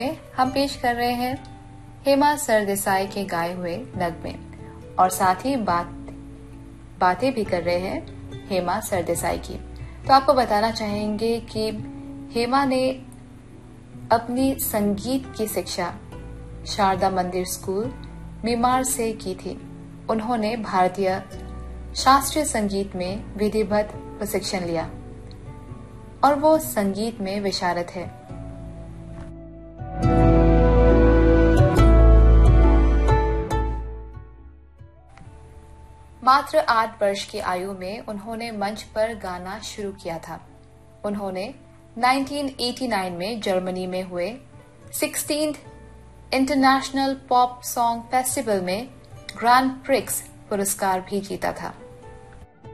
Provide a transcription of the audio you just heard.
हम पेश कर रहे हैं हेमा सरदेसाई के गाए हुए नगमे और साथ ही बातें भी कर रहे हैं हेमा सरदेसाई की। तो आपको बताना चाहेंगे कि हेमा ने अपनी संगीत की शिक्षा शारदा मंदिर स्कूल मीमार से की थी। उन्होंने भारतीय शास्त्रीय संगीत में विधिवत प्रशिक्षण लिया और वो संगीत में विशारद है। मात्र 8 वर्ष की आयु में उन्होंने मंच पर गाना शुरू किया था। उन्होंने 1989 में जर्मनी में हुए 16th international pop song festival में ग्रैंड प्रिक्स पुरस्कार भी जीता था।